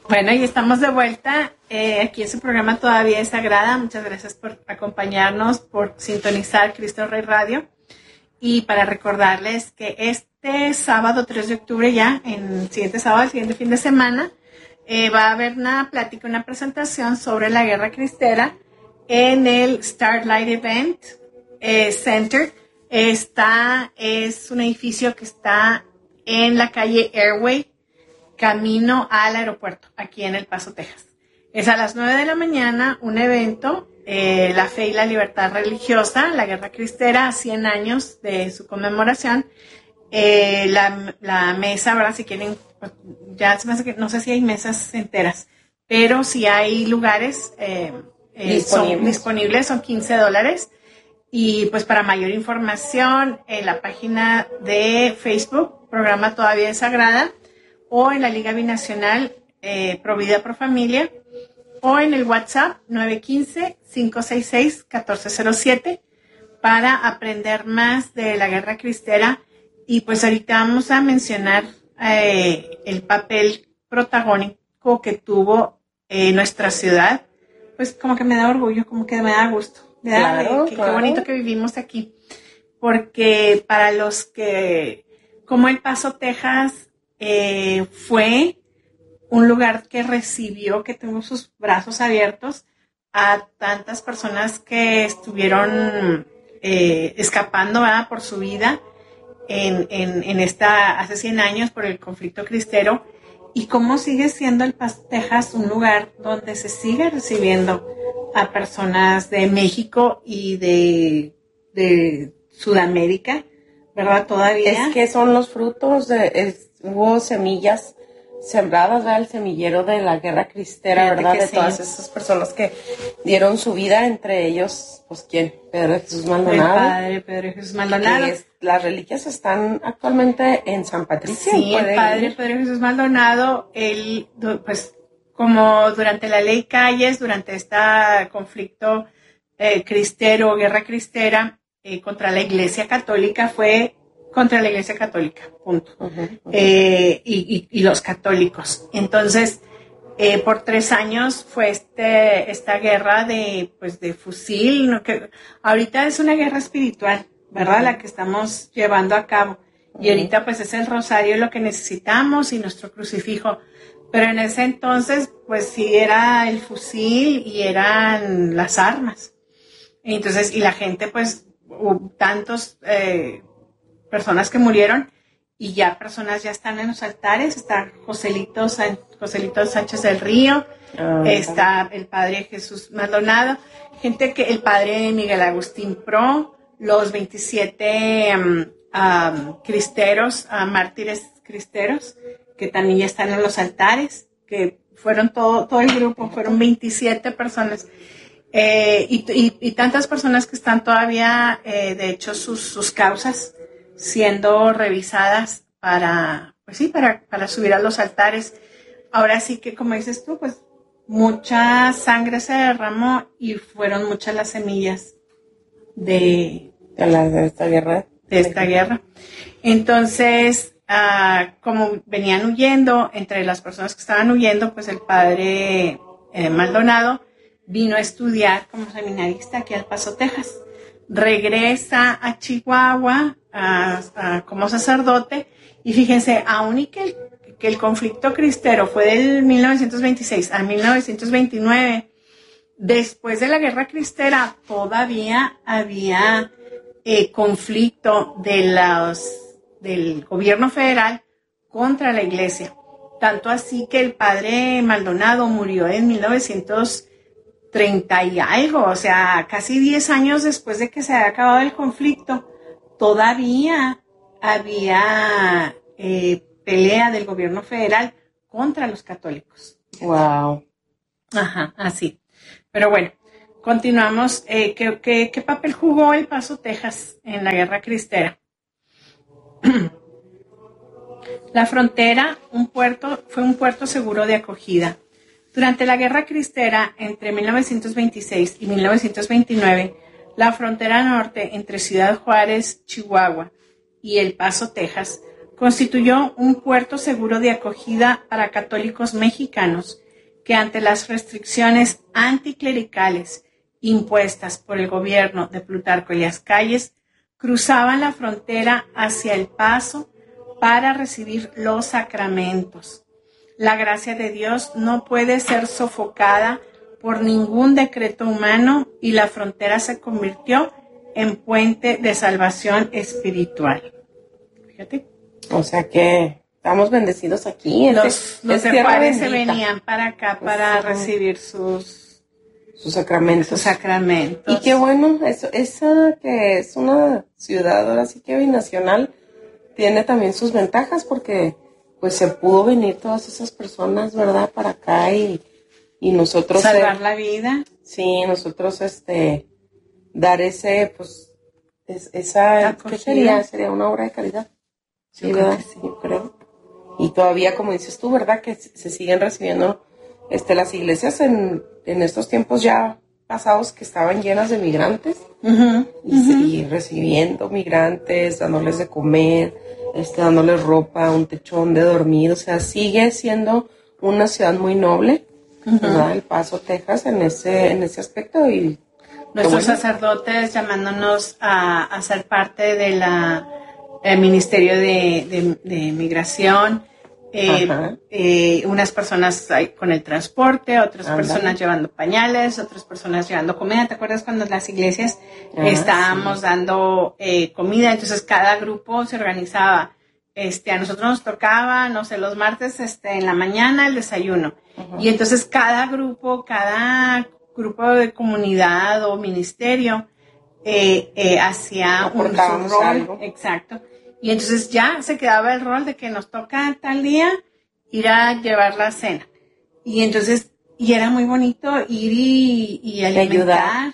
Bueno, y estamos de vuelta aquí en su programa Todavía es Sagrada. Muchas gracias por acompañarnos, por sintonizar Cristo Rey Radio. Y para recordarles que este sábado 3 de octubre ya, en el siguiente sábado, el siguiente fin de semana, va a haber una plática, una presentación sobre la Guerra Cristera en el Starlight Event Center. Es un edificio que está en la calle Airway, camino al aeropuerto, aquí en El Paso, Texas. Es a las 9 de la mañana, un evento, la fe y la libertad religiosa, la Guerra Cristera, 100 años de su conmemoración. La mesa, ¿verdad? Si quieren, ya se me hace que no sé si hay mesas enteras, pero si hay lugares disponibles, son $15. Y pues para mayor información, en la página de Facebook, programa Todavía es Sagrada, o en la Liga Binacional Provida Pro Familia, o en el WhatsApp 915-566-1407 para aprender más de la Guerra Cristera. Y pues ahorita vamos a mencionar el papel protagónico que tuvo nuestra ciudad. Pues como que me da orgullo, como que me da gusto. Claro. Qué bonito que vivimos aquí. Porque para los que, como El Paso, Texas, fue un lugar que recibió, que tuvo sus brazos abiertos a tantas personas que estuvieron escapando, ¿verdad?, por su vida hace 100 años por el conflicto cristero, y cómo sigue siendo El Paso, Texas, un lugar donde se sigue recibiendo a personas de México y de Sudamérica, ¿verdad? Todavía. Es que son los frutos hubo semillas sembradas, ¿verdad? El semillero de la Guerra Cristera, ¿verdad? De todas esas personas que dieron su vida, entre ellos, pues, ¿quién? Pedro Jesús Maldonado. El padre Pedro Jesús Maldonado. Las reliquias están actualmente en San Patricio. Sí, el padre Pedro Jesús Maldonado, él, pues, como durante la ley Calles, durante este conflicto cristero, guerra cristera, contra la Iglesia Católica, fue contra la Iglesia Católica, punto. Y los católicos. Entonces, por 3 años fue esta guerra de fusil, ¿no? Que ahorita es una guerra espiritual, ¿verdad? La que estamos llevando a cabo. Y ahorita pues es el rosario lo que necesitamos y nuestro crucifijo. Pero en ese entonces, pues sí era el fusil y eran las armas. Entonces, y la gente, pues, hubo tantos personas que murieron, y ya personas ya están en los altares. Está Joselito Sánchez del Río, está el padre Jesús Maldonado, el padre Miguel Agustín Pro, los 27 cristeros, mártires cristeros, que también ya están en los altares, que fueron todo el grupo, fueron 27 personas. Y tantas personas que están todavía, de hecho, sus causas siendo revisadas para subir a los altares. Ahora sí que, como dices tú, pues mucha sangre se derramó y fueron muchas las semillas de esta guerra. Entonces, como venían huyendo, entre las personas que estaban huyendo, pues el padre Maldonado vino a estudiar como seminarista aquí al Paso, Texas. Regresa a Chihuahua como sacerdote, y fíjense, aún y que el conflicto cristero fue del 1926 al 1929, después de la guerra cristera todavía había conflicto del gobierno federal contra la iglesia. Tanto así que el padre Maldonado murió en 1930 y algo, o sea, casi 10 años después de que se había acabado el conflicto, todavía había pelea del gobierno federal contra los católicos. Wow. Ajá, así. Pero bueno, continuamos. ¿Qué papel jugó El Paso, Texas, en la guerra cristera? La frontera fue un puerto seguro de acogida. Durante la guerra cristera, entre 1926 y 1929, la frontera norte entre Ciudad Juárez, Chihuahua, y El Paso, Texas, constituyó un puerto seguro de acogida para católicos mexicanos que ante las restricciones anticlericales impuestas por el gobierno de Plutarco Elías Calles, cruzaban la frontera hacia El Paso para recibir los sacramentos. La gracia de Dios no puede ser sofocada por ningún decreto humano y la frontera se convirtió en puente de salvación espiritual. Fíjate. O sea que estamos bendecidos aquí. Los de Juárez se venían para acá para recibir sus sacramentos. Y qué bueno, esa que es una ciudad ahora sí que binacional, tiene también sus ventajas porque pues se pudo venir todas esas personas, ¿verdad? Para acá y nosotros... Salvar la vida. Sí, nosotros dar ese, pues, esa... ¿Qué sería? Sería una obra de caridad. Sí, ¿verdad? Sí, yo creo. Y todavía, como dices tú, ¿verdad? Que se siguen recibiendo las iglesias en estos tiempos ya pasados que estaban llenas de migrantes. Y recibiendo migrantes, dándoles de comer, dándoles ropa, un techo donde dormir. O sea, sigue siendo una ciudad muy noble, ¿verdad? El Paso, Texas, en ese aspecto. Y nuestros sacerdotes llamándonos a ser parte de el Ministerio de Migración, unas personas con el transporte, otras personas llevando pañales, otras personas llevando comida. ¿Te acuerdas cuando en las iglesias estábamos dando comida? Entonces cada grupo se organizaba. A nosotros nos tocaba, no sé, los martes en la mañana el desayuno. Y entonces cada grupo de comunidad o ministerio hacía un rol. Algo. Exacto. Y entonces ya se quedaba el rol de que nos toca tal día ir a llevar la cena. Y entonces, y era muy bonito ir y alimentar.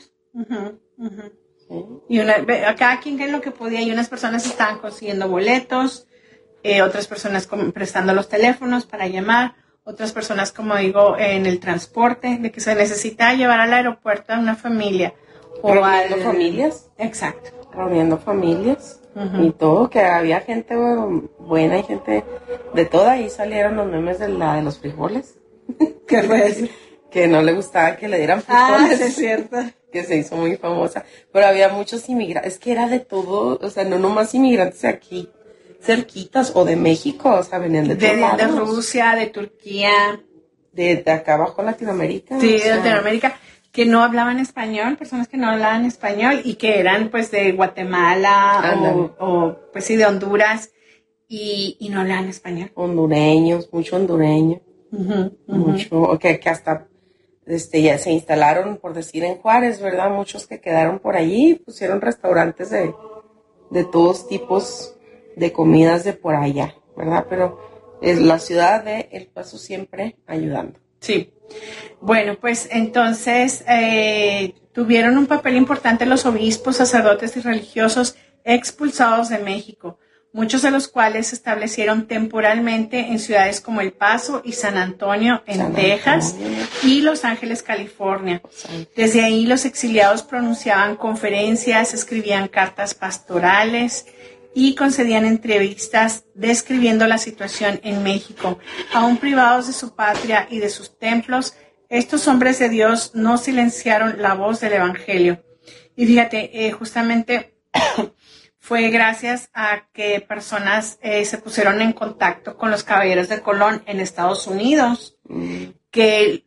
Y cada quien que lo que podía, y unas personas estaban consiguiendo boletos, otras personas prestando los teléfonos para llamar, otras personas, como digo, en el transporte, de que se necesita llevar al aeropuerto a una familia. ¿Reuniendo familias? Exacto. Reuniendo familias. Y todo, que había gente buena y gente de toda. Ahí salieron los memes de los frijoles. ¿Qué fue eso? Que no le gustaba que le dieran frijoles. Sí, es cierto. Que se hizo muy famosa. Pero había muchos inmigrantes. Es que era de todo, o sea, no nomás inmigrantes de aquí, cerquitas, o de México, o sea, venían de todos lados. De Rusia, de Turquía. De acá abajo, Latinoamérica. Sí, de Latinoamérica. Que no hablaban español, personas que no hablaban español y que eran pues de Guatemala o pues sí de Honduras y no hablaban español. Hondureños, mucho hondureño, mucho, que hasta ya se instalaron, por decir, en Juárez, ¿verdad? Muchos que quedaron por allí, pusieron restaurantes de todos tipos de comidas de por allá, ¿verdad? Pero es la ciudad de El Paso siempre ayudando. Sí. Bueno, pues entonces tuvieron un papel importante los obispos, sacerdotes y religiosos expulsados de México, muchos de los cuales se establecieron temporalmente en ciudades como El Paso y San Antonio en Texas y Los Ángeles, California. Desde ahí los exiliados pronunciaban conferencias, escribían cartas pastorales y concedían entrevistas describiendo la situación en México. Aún privados de su patria y de sus templos, estos hombres de Dios no silenciaron la voz del Evangelio. Y fíjate, justamente fue gracias a que personas se pusieron en contacto con los caballeros de Colón en Estados Unidos, que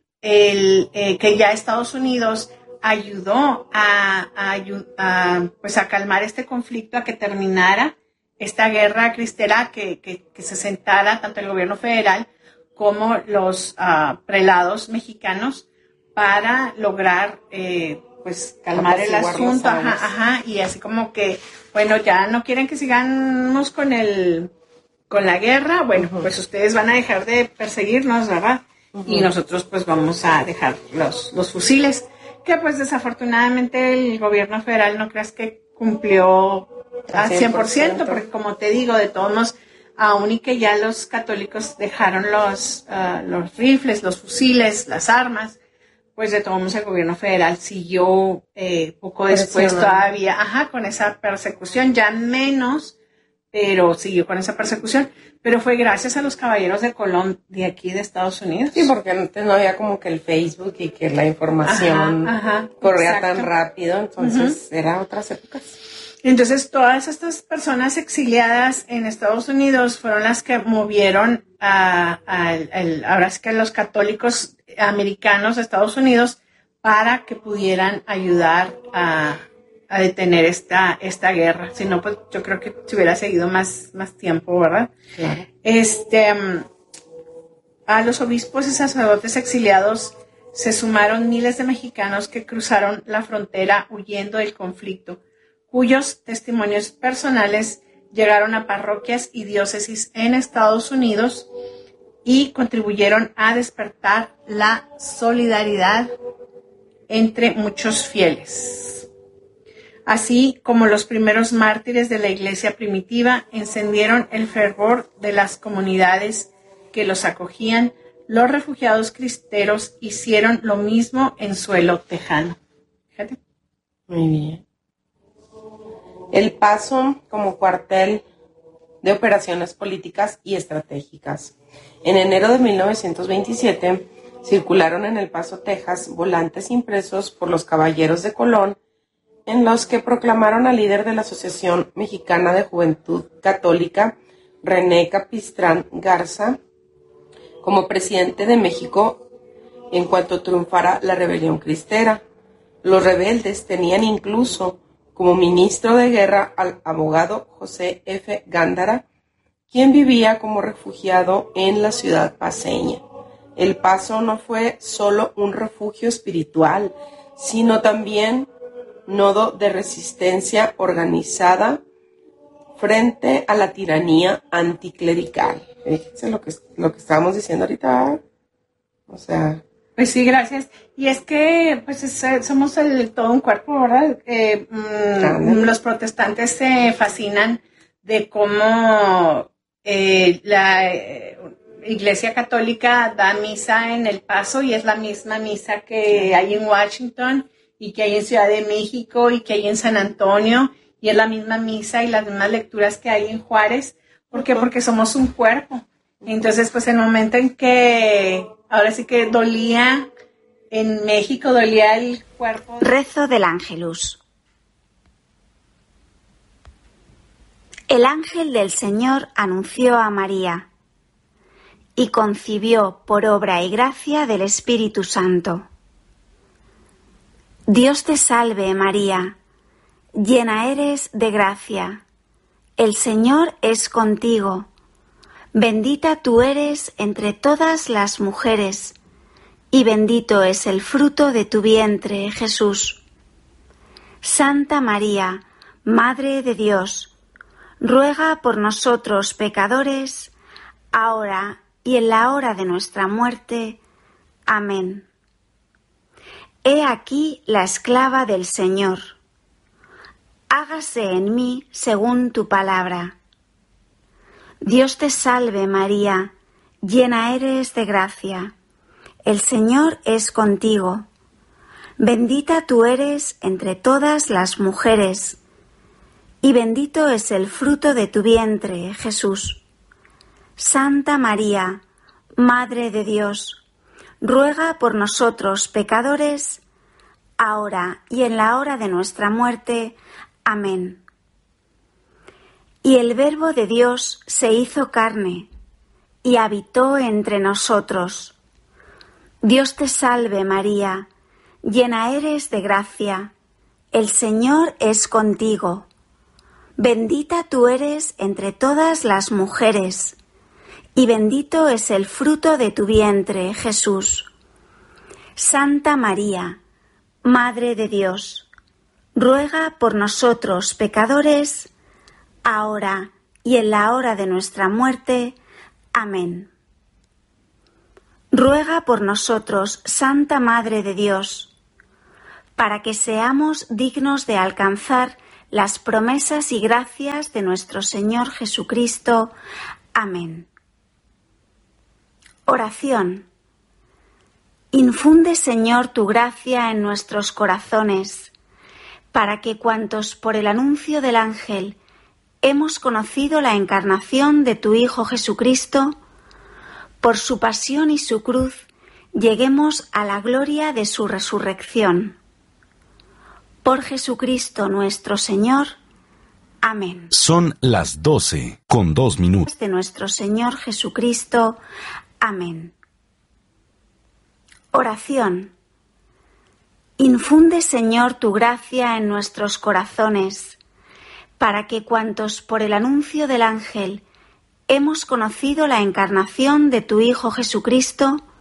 ya Estados Unidos ayudó a calmar este conflicto, a que terminara esta guerra cristera, que se sentara tanto el gobierno federal como los prelados mexicanos para lograr calmar el asunto. Y así como que, bueno, ya no quieren que sigamos con la guerra, bueno, pues ustedes van a dejar de perseguirnos, ¿verdad? Y nosotros pues vamos a dejar los fusiles, que pues desafortunadamente el gobierno federal no creas que cumplió al 100%, porque como te digo, de todos modos, aún y que ya los católicos dejaron los rifles, los fusiles, las armas, pues de todos modos el gobierno federal siguió poco después todavía, con esa persecución, ya menos pero siguió con esa persecución. Pero fue gracias a los caballeros de Colón de aquí de Estados Unidos. Sí, porque antes no había como que el Facebook y que la información corría tan rápido, entonces era otras épocas. Entonces todas estas personas exiliadas en Estados Unidos fueron las que movieron ahora sí que a los católicos americanos de Estados Unidos para que pudieran ayudar a detener esta guerra. Si no, pues yo creo que se hubiera seguido más tiempo, ¿verdad? Claro. A los obispos y sacerdotes exiliados se sumaron miles de mexicanos que cruzaron la frontera huyendo del conflicto, cuyos testimonios personales llegaron a parroquias y diócesis en Estados Unidos y contribuyeron a despertar la solidaridad entre muchos fieles. Así como los primeros mártires de la iglesia primitiva encendieron el fervor de las comunidades que los acogían, los refugiados cristeros hicieron lo mismo en suelo tejano. Fíjate. Muy bien. El Paso como cuartel de operaciones políticas y estratégicas. En enero de 1927 circularon en El Paso, Texas, volantes impresos por los caballeros de Colón en los que proclamaron al líder de la Asociación Mexicana de Juventud Católica, René Capistrán Garza, como presidente de México en cuanto triunfara la rebelión cristera. Los rebeldes tenían incluso como ministro de guerra al abogado José F. Gándara, quien vivía como refugiado en la ciudad paceña. El Paso no fue solo un refugio espiritual, sino también nodo de resistencia organizada frente a la tiranía anticlerical. Fíjense lo que estábamos diciendo ahorita. O sea... Pues sí, gracias. Y es que pues somos todo un cuerpo, ¿verdad? Los protestantes se fascinan de cómo la Iglesia Católica da misa en El Paso y es la misma misa que hay en Washington y que hay en Ciudad de México y que hay en San Antonio y es la misma misa y las mismas lecturas que hay en Juárez. ¿Por qué? Porque somos un cuerpo. Entonces, pues en el momento en que ahora sí que dolía en México, dolía el cuerpo. Rezo del Ángelus. El ángel del Señor anunció a María y concibió por obra y gracia del Espíritu Santo. Dios te salve, María, llena eres de gracia. El Señor es contigo. Bendita tú eres entre todas las mujeres, y bendito es el fruto de tu vientre, Jesús. Santa María, Madre de Dios, ruega por nosotros pecadores, ahora y en la hora de nuestra muerte. Amén. He aquí la esclava del Señor. Hágase en mí según tu palabra. Dios te salve, María, llena eres de gracia. El Señor es contigo. Bendita tú eres entre todas las mujeres, y bendito es el fruto de tu vientre, Jesús. Santa María, Madre de Dios, ruega por nosotros pecadores, ahora y en la hora de nuestra muerte. Amén. Y el Verbo de Dios se hizo carne y habitó entre nosotros. Dios te salve, María, llena eres de gracia. El Señor es contigo. Bendita tú eres entre todas las mujeres, y bendito es el fruto de tu vientre, Jesús. Santa María, Madre de Dios, ruega por nosotros pecadores, ahora y en la hora de nuestra muerte. Amén. Ruega por nosotros, Santa Madre de Dios, para que seamos dignos de alcanzar las promesas y gracias de nuestro Señor Jesucristo. Amén. Oración. Infunde, Señor, tu gracia en nuestros corazones, para que cuantos por el anuncio del ángel hemos conocido la encarnación de tu Hijo Jesucristo, por su pasión y su cruz, lleguemos a la gloria de su resurrección. Por Jesucristo nuestro Señor. Amén. Son las 12:02. De nuestro Señor Jesucristo. Amén. Oración. Infunde, Señor, tu gracia en nuestros corazones, para que cuantos por el anuncio del ángel hemos conocido la encarnación de tu Hijo Jesucristo,